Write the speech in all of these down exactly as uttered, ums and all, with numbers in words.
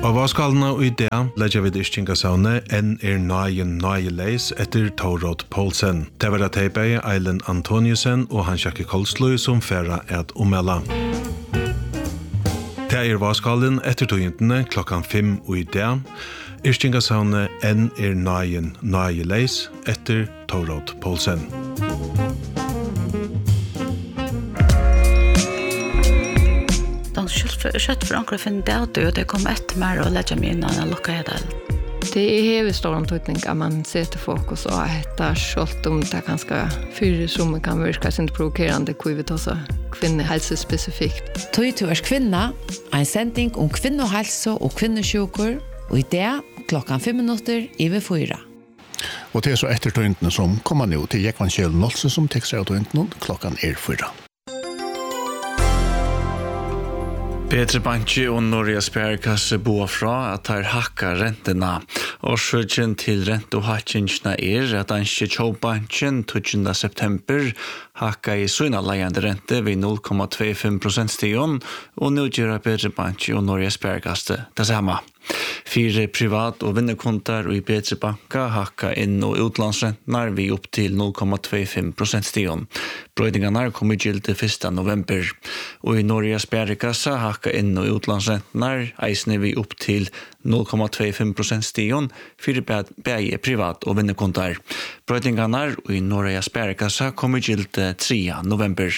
Og hva skal nå i det legger vi det Istingasavne enn er nøyen nøye leis etter Torod Poulsen. Det var det teipet Eilen Antoniusen og Hans-Jakke Kolslu som færa et omella. Det er hva skal den etter togintene klokkan fem og i det. Istingasavne enn er nøyen nøye leis etter Torod Poulsen. Kött för ankra fin det och det kom ett mer och lägga mig innan jag lockade det. Det är hela stor omtydning att man sätter fokus och äta kött om det ganska fyra som kan verka sin provokerande kvivet också kvinnohälsa specifikt. Tøy til er kvinna, en sending om kvinnohälsa och kvinnosjukor och i det klockan fem minuter över fyra. Och det är så efter tøyntene som kommer nu till Jekvan Kjell Nolse som textar av tøyntene klockan är fyra. Petre Banki og Norge Sparekasse boar fra at her hakka rentena. Årsøkjen til rentehakkingene er at Danske Kjøpbanken tjuende september hakka i søgna leiende rente ved null komma tjuefem prosent stigen, og nå gjør Petre Banki og Norge Sparekasse det samme. Fire privat- og vinnerkontar og i Petre Banka hakka inn og utlandsrentnar vi opp til null komma tjuefem prosent stigen. Brøydingarna kom i gilde første november, og i Norge Sparekasse hakka inn og utlandsrentnar eisne vi opp til null komma tjuefem prosent stigen for begge privat- og vinnerkontar. Brøydingarna i Norge Sparekasse kom i gilde tredje november.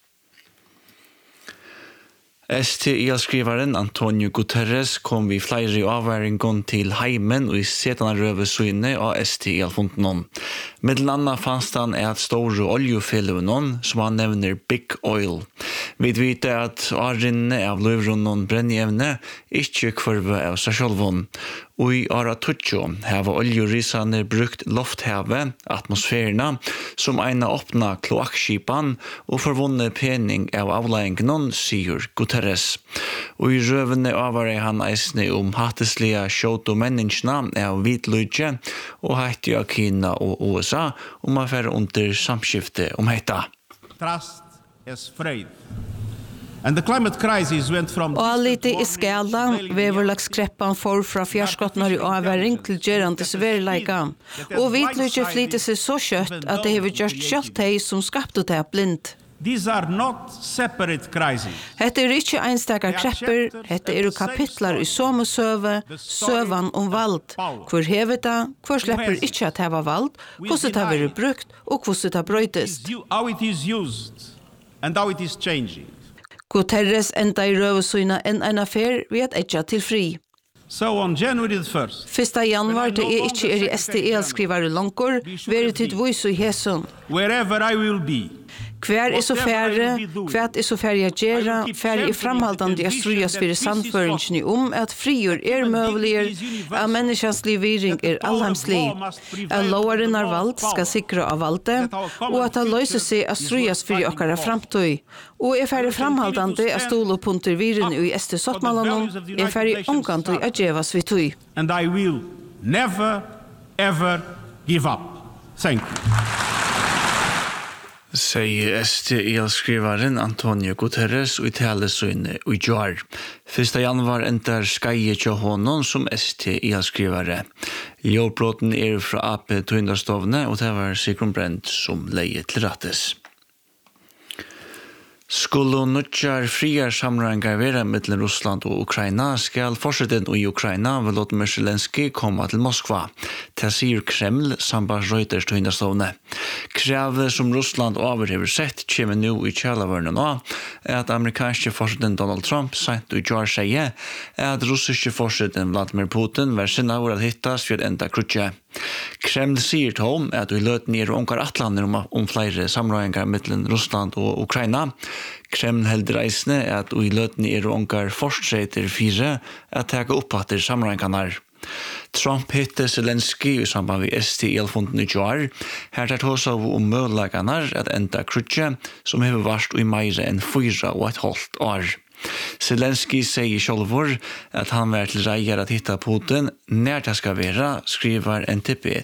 S T I-skrivaren Antonio Guterres kom vi flere avværingen til heimen og i setene røvesyne av S T I-fonden. Mellom annet fanns han et store oljefellene som han nevner Big Oil. Vi vet at årene av løvrunnen brennjevne ikke kvarve av seg selv. Og i Ara Tuccio har oljerisane brukt lufthavet, atmosfærene, som ena åpna kloakskipan og forvunnet pening av avleggingen, sier Guterres. Og i røvene avvarer han eisne om hatteslige kjøtt og menneskene av hvitløyde og hatt av Kina og U S A om affære under samskifte om hetta. Trust is fred. And the climate crisis went from Og lite i skala, veverlagskreppan for fra fjerskottnar i avværing til gjerandes verleika. Og hvitløyde flyter seg så kjøtt at det har gjort kjølt hei som skapte det blind. These are not separate crises. Hette er ikke einstakar krepper, hette er kapitlar i somme søve, søvan om vald. Hvor hever det, hvor slipper ikke at heva vald, hvordan det har vært brukt, og hvordan det har brøytest. How it is used and how it is changing. Guterres enda i røvesyna enn en affær ved at etja til fri. So on January the first. Fyrsta januar det er ikke er i S T E-skrivare langkor, veri tid vois og heson. Wherever I will be. Hver er så færre, hvert er så færre jeg gjerra, færre er framhaldande jeg strujas fyrir sannføringen om at frigjør er møvelier, at menneskens livviring er allheimslig, at lovaren er valgt skal sikre av valdet, og at det løser seg at strujas fyrir okkara framtøy, og er færre framhaldande at stolopunter viren i S T Sottmalanon, er færre omgantøy at gjevas vi tøy. And I will never, ever give up. Thank you. Sier S T I-skrivaren Antonio Guterres og i talesøyne og i jar. første januar endar skeie til honom som S T I-skrivare. Ljåbråten er fra A P Tøyndarstovne, og det var Sigrun Brent som leie til rattes. Skulle nødjar friar samrangar være mellom Russland og Ukraina, skal forsøden i Ukraina Volodymyr Zelensky komme til Moskva. Det sier Kreml, samband Reuters Tøyndarstovne. Kravet som Russland overhever sett kommer nå i kjælavørnen nå, er at amerikanske forsøden Donald Trump sent og gjør seg at russiske forsøden Vladimir Putin var sinna over at hittas for enda krutje. Kreml sier til ham at vi løten er omkar atlander om, om flere samrøyngar mellom Russland og Ukraina. Kreml heldur eisne at vi løten er omkar fortsetter fire at teka opphatter samrøyngarnar. Trump hitte Zelensky i samband med S T I-fonden i Joar. Her tar hos av om mødlagarnar at enda krutje som hever varst i meire enn fyra og et halvt år. Zelensky sier sjálvur at han var til reier at hitta Putin når det skal være, skriver N T P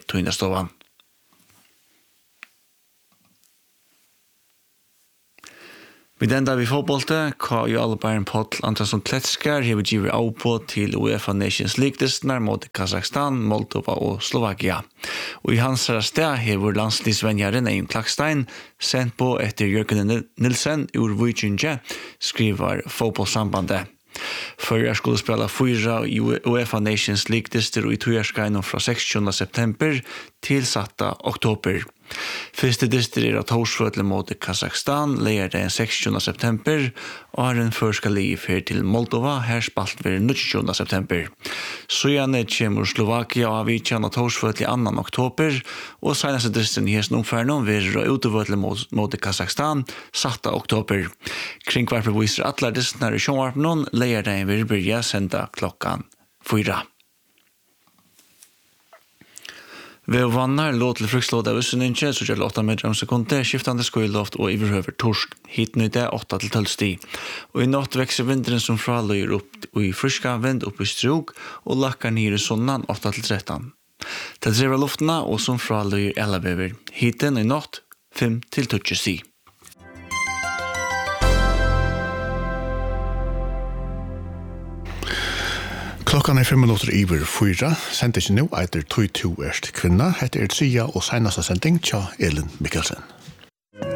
Vi den där vi fotbollte, K J Albayern Potl Andrason Kletskar hever givet avpå til UEFA Nations League-listene mot Kazakstan, Moldova og Slovakia. Og i hans sted hever landslisvenjaren Eion Klakstein sendt på etter Jørgen Nilsen ur Vujinje, skriver fotbollsambandet. Fører skulle spela fyra UEFA Nations League-lister og i togjørskainen fra seksogtjúgunda september til satta oktober. Første dister er at Torsføtle mot Kazakstan leier den seksogtjúgunda september, og har en førska liv her til Moldova, her spalt ved nittiogtjúgunda september. Så gjerne kommer Slovakia og Avicjan og Torsføtle i annan oktober, og seneste disteren i hesten omferden vil utøvøtle mot, mot Kazakstan satta oktober. Kringvarper viser atler disterne i sjånvarpen, leier den vil byrja senda klokkan fyra. Vi vannar låt til frukslåd av Usseninje, så gjelder åtta meter om sekunder, skiftande skøyloft og iverhøver torsk. Hiten i det åtta til tolv sti. Og i natt vekser vindren som fraløyer opp og i friska vind opp i strok, og lakkar nere i sonnan åtta til tretton. Det drever luftene og som fraløyer elabever. Hiten i natt fem til tolv sti. Klokkan er fem minutter iver fyra. Sendte ikke nå etter tog to erst kvinna. Hette er Tria og seneste sending tja Elin Mikkelsen.